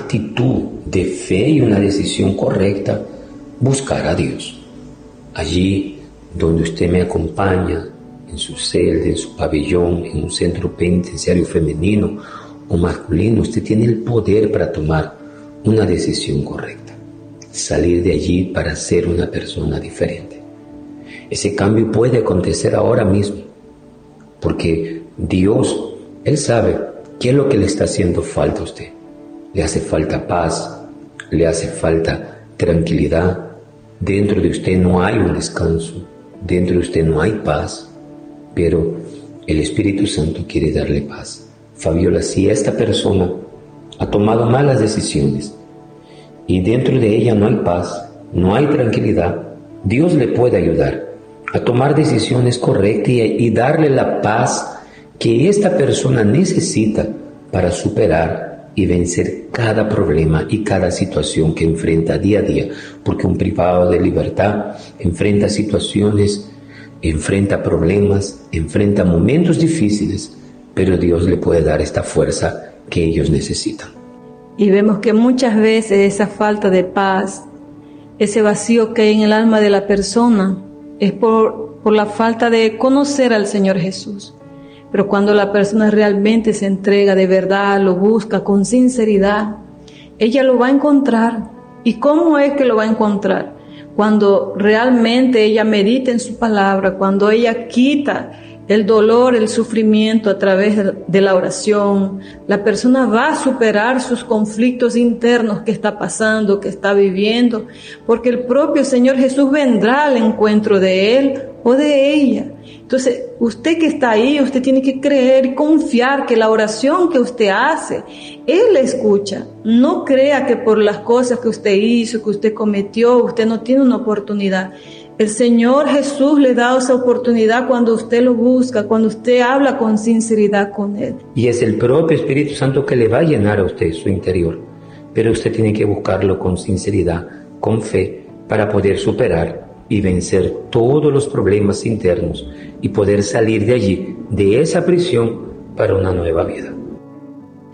actitud de fe y una decisión correcta, buscar a Dios. Allí donde usted me acompaña, en su celda, en su pabellón, en un centro penitenciario femenino o masculino, usted tiene el poder para tomar una decisión correcta. Salir de allí para ser una persona diferente. Ese cambio puede acontecer ahora mismo, porque Dios, Él sabe qué es lo que le está haciendo falta a usted. Le hace falta paz, le hace falta tranquilidad. Dentro de usted no hay un descanso, dentro de usted no hay paz, pero el Espíritu Santo quiere darle paz. Fabiola, si esta persona ha tomado malas decisiones y dentro de ella no hay paz, no hay tranquilidad, Dios le puede ayudar a tomar decisiones correctas y darle la paz que esta persona necesita para superar y vencer cada problema y cada situación que enfrenta día a día, porque un privado de libertad enfrenta situaciones, enfrenta problemas, enfrenta momentos difíciles, pero Dios le puede dar esta fuerza que ellos necesitan. Y vemos que muchas veces esa falta de paz, ese vacío que hay en el alma de la persona, es por la falta de conocer al Señor Jesús. Pero cuando la persona realmente se entrega de verdad, lo busca con sinceridad, ella lo va a encontrar. ¿Y cómo es que lo va a encontrar? Cuando realmente ella medita en su palabra, cuando ella quita el dolor, el sufrimiento a través de la oración, la persona va a superar sus conflictos internos que está pasando, que está viviendo, porque el propio Señor Jesús vendrá al encuentro de él o de ella. Entonces, usted que está ahí, usted tiene que creer y confiar que la oración que usted hace, Él la escucha. No crea que por las cosas que usted hizo, que usted cometió, usted no tiene una oportunidad. El Señor Jesús le da esa oportunidad cuando usted lo busca, cuando usted habla con sinceridad con Él. Y es el propio Espíritu Santo que le va a llenar a usted su interior. Pero usted tiene que buscarlo con sinceridad, con fe, para poder superar y vencer todos los problemas internos y poder salir de allí, de esa prisión, para una nueva vida.